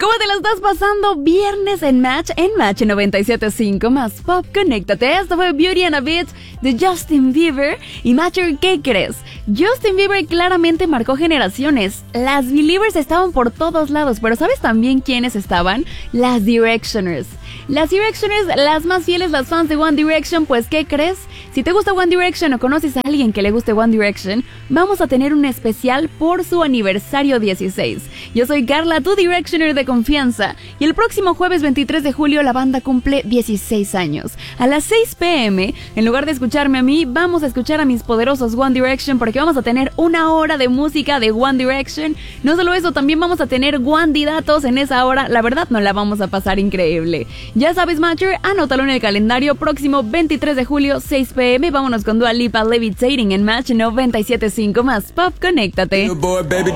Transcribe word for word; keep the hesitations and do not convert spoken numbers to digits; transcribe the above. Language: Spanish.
¿Cómo te la estás pasando? Viernes en Match, en Match noventa y siete punto cinco más Pop. Conéctate. Esto fue Beauty and a Bit de Justin Bieber. Y Matcher, ¿qué crees? Justin Bieber claramente marcó generaciones. Las Believers estaban por todos lados, pero ¿sabes también quiénes estaban? Las Directioners. Las Directioners, las más fieles, las fans de One Direction, pues ¿qué crees? Si te gusta One Direction o conoces a alguien que le guste One Direction, vamos a tener un especial por su aniversario dieciséis. Yo soy Carla, tu Directioner de confianza, y el próximo jueves veintitrés de julio la banda cumple dieciséis años. A las seis pe eme, en lugar de escucharme a mí, vamos a escuchar a mis poderosos One Direction, porque vamos a tener una hora de música de One Direction. No solo eso, también vamos a tener Wandidatos en esa hora. La verdad, nos la vamos a pasar increíble. Ya sabes, Matcher, anótalo en el calendario. Próximo veintitrés de julio, seis pe eme. Vámonos con Dua Lipa, Levitating en Match noventa y siete punto cinco más Pop. Conéctate. Boy, baby,